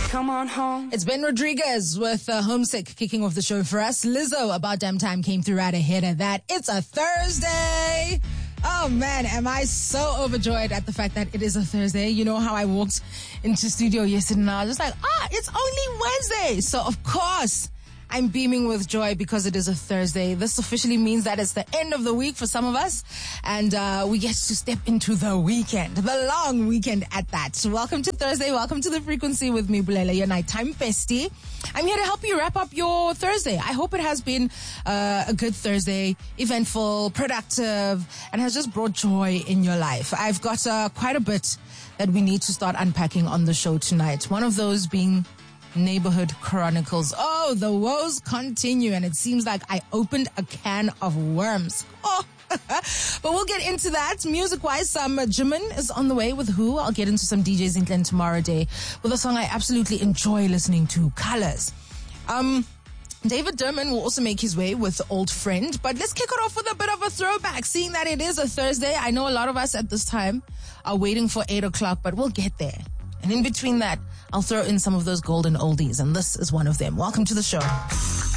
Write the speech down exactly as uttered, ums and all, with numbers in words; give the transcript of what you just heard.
Come on home. It's Ben Rodriguez with uh, Homesick kicking off the show for us. Lizzo, About Damn Time, came through right ahead of that. It's a Thursday. Oh man, am I so overjoyed at the fact that it is a Thursday. You know how I walked into studio yesterday and I was just like, ah, it's only Wednesday. So of course, I'm beaming with joy because it is a Thursday. This officially means that it's the end of the week for some of us. And uh, we get to step into the weekend, the long weekend at that. So welcome to Thursday. Welcome to The Frequency with me, Bulela, your nighttime bestie. I'm here to help you wrap up your Thursday. I hope it has been uh, a good Thursday, eventful, productive, and has just brought joy in your life. I've got uh, quite a bit that we need to start unpacking on the show tonight. One of those being Neighborhood Chronicles. Oh, the woes continue, and it seems like I opened a can of worms. Oh, but we'll get into that. Music-wise, some um, Jimin is on the way with Who. I'll get into some D Js in Glen tomorrow day with a song I absolutely enjoy listening to, Colors. Um... David Derman will also make his way with Old Friend, but let's kick it off with a bit of a throwback, seeing that it is a Thursday. I know a lot of us at this time are waiting for eight o'clock, but we'll get there. And in between that, I'll throw in some of those golden oldies, and this is one of them. Welcome to the show.